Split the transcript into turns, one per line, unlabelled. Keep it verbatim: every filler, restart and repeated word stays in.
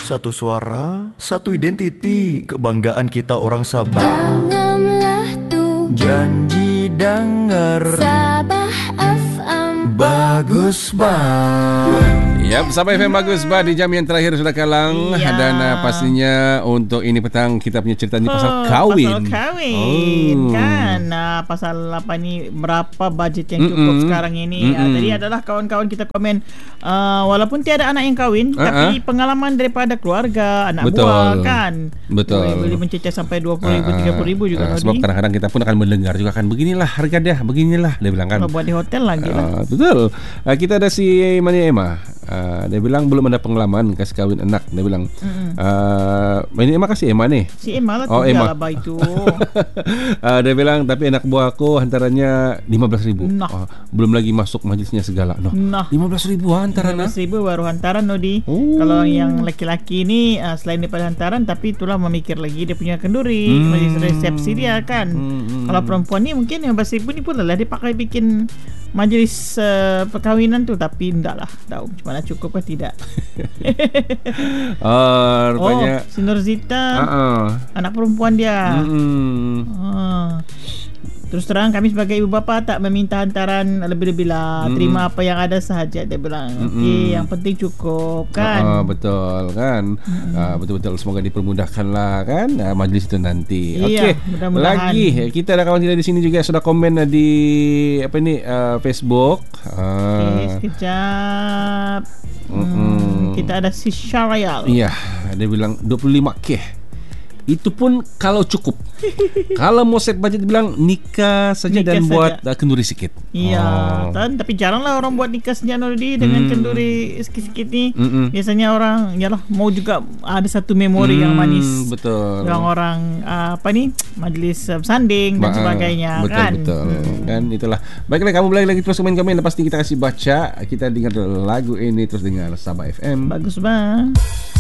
Satu suara, satu identiti, kebanggaan kita orang Sabah.
Tanamlah tu
Janji dengar
Sabah F M
bagus bah.
Ya, Sabah F M bagus bah di jam yang terakhir sudah kalang.
Ya.
Dan uh, pastinya untuk ini petang kita punya cerita ni pasal
Oh,
kahwin.
Pasal kahwin
Oh.
kan. Uh, pasal apa ni, berapa bajet yang cukup
Mm-mm.
sekarang ini. Uh,
Mm-mm.
tadi adalah kawan-kawan kita komen, uh, walaupun tiada anak yang kahwin,
Uh-uh.
tapi pengalaman daripada keluarga, anak
Betul.
buah kan.
Betul.
Boleh, boleh mencecah sampai dua puluh ribu,
Ah,
tiga puluh ribu juga.
ah, sebab
Nodi.
kadang-kadang kita pun akan mendengar juga kan, beginilah harga dia, beginilah dia bilang kan.
Kalau buat di hotel lagi lah.
Ah, betul. Ah, kita ada si Mania Emma. Ah, dia bilang belum ada pengalaman kasih kahwin anak. Dia bilang, ah, Mania Emma kasih Emma ni.
Si Emma lah,
Oh,
tu
Emma.
lah bah itu.
Ah, dia bilang tapi anak buah aku hantarannya lima belas ribu.
Nah.
Ah, belum lagi masuk majlisnya segala. No.
Nah.
lima belas ribu hantaran.
lima belas ribu baru hantaran, Nodi.
Oh.
Kalau yang laki-laki ni uh, selain daripada hantaran, tapi itulah memikir lagi dia punya kenduri,
Hmm.
majlis resepsi dia kan.
Hmm, hmm,
Kalau
hmm.
perempuan ni mungkin lima belas ribu ni pun lah dia pakai bikin majlis uh, perkahwinan tu, tapi enggak lah. Tahu macam mana, cukup ke tidak.
Ah, rupanya.
Oh, si Nurzita,
Ah, ah.
anak perempuan dia.
Hmm.
Ah. Terus terang kami sebagai ibu bapa tak meminta hantaran lebih-lebih lah.
Mm-mm.
Terima apa yang ada sahaja, dia bilang. Okey, yang penting cukup kan.
Ah, betul kan. Ah, betul-betul semoga dipermudahkan lah kan ah, majlis itu nanti.
Iya,
Okey.
mudah-mudahan.
Lagi kita ada kawan kita di sini juga sudah komen ah, di apa ni ah, Facebook. Ah,
Okey, sekejap.
Mm-mm.
Hmm, kita ada si Syarial.
Iya, dia bilang dua puluh lima K. Itu pun kalau cukup. Kalau mau set budget bilang nikah saja
Nikah
dan
saja.
buat uh, kenduri sikit.
Iya,
Oh.
kan? Tapi jaranglah orang buat nikah sejak Nurdi dengan
Hmm.
kenduri sikit-sikit ni.
Mm-mm.
Biasanya orang yalah mau juga ada satu memori yang
Hmm,
manis.
betul.
Yang orang uh, apa ni, majlis uh, sanding dan
Ba-
sebagainya
betul,
kan.
Betul
Hmm.
Kan itulah. Baiklah, kamu boleh lagi terus komen-komen. Lepas ni kita kasih baca. Kita dengar lagu ini terus dengar Sabah F M.
Bagus bang.